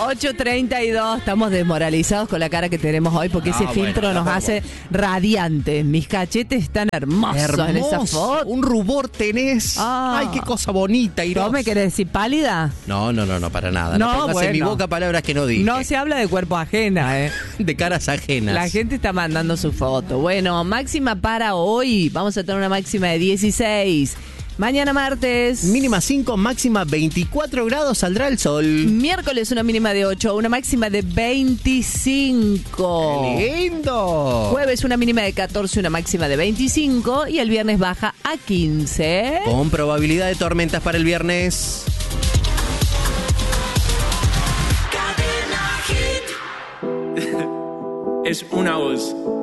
8:32, estamos desmoralizados con la cara que tenemos hoy porque ese filtro nos hace radiantes. Mis cachetes están hermosos en esa foto. Un rubor tenés. Ay, qué cosa bonita. ¿Vos me querés decir pálida? No, para nada. No pongas en mi boca palabras que no dije. No se habla de cuerpo ajena, De caras ajenas. La gente está mandando su foto. Bueno, máxima para hoy. Vamos a tener una máxima de 16. Mañana martes. Mínima 5, máxima 24 grados, saldrá el sol. Miércoles una mínima de 8, una máxima de 25. ¡Qué lindo! Jueves una mínima de 14, una máxima de 25. Y el viernes baja a 15. Con probabilidad de tormentas para el viernes. Es una voz.